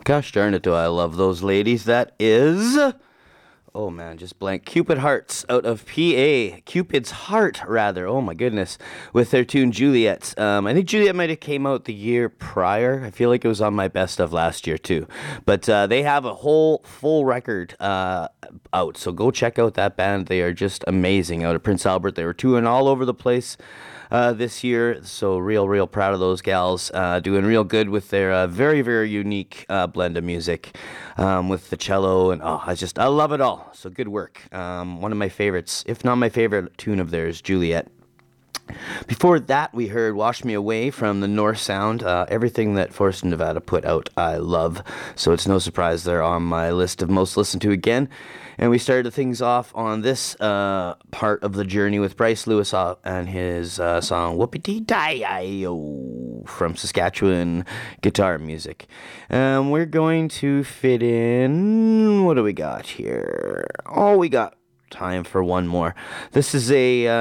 Gosh darn it, do I love those ladies. That is. Oh man, just blank. Cupid Hearts out of PA. Cupid's Heart, rather. Oh my goodness. With their tune Juliet. I think Juliet might have came out the year prior. I feel like it was on my best of last year too. But they have a whole full record out. So go check out that band. They are just amazing out of Prince Albert. They were touring all over the place this year. So real proud of those gals. Doing real good with their very unique blend of music with the cello. And I love it all. So good work. One of my favorites, if not my favorite tune of theirs, Juliet. Before that, we heard Wash Me Away from the North Sound. Everything that Forest Nevada put out, I love. So it's no surprise they're on my list of most listened to again. And we started things off on this part of the journey with Bryce Lewis and his song Whoopity-Dee-Dee-O from Saskatchewan guitar music. We're going to fit in... What do we got here? Oh, we got time for one more. This is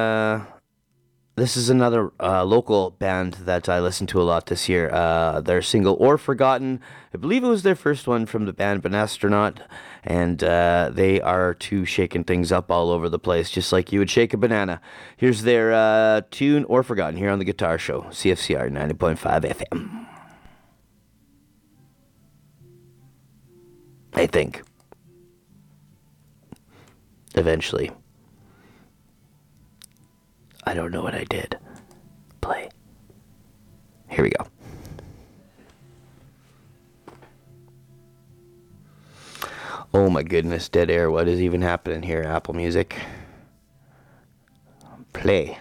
another local band that I listened to a lot this year. Their single Or Forgotten, I believe it was their first one from the band Banastronaut, and they are too shaking things up all over the place, just like you would shake a banana. Here's their tune Or Forgotten here on the Guitar Show, CFCR 90.5 FM. I think. Eventually. I don't know what I did. Play. Here we go. Oh my goodness, dead air. What is even happening here, Apple Music? Play.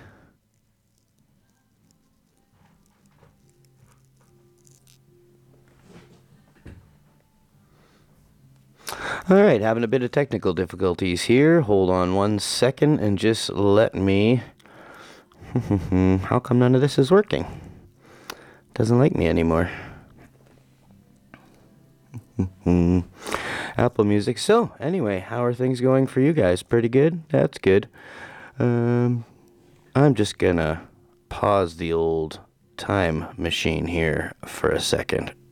Alright, having a bit of technical difficulties here. Hold on one second and just let me... How come none of this is working? Doesn't like me anymore. Apple Music. So, anyway, how are things going for you guys? Pretty good? That's good. I'm just gonna pause the old time machine here for a second.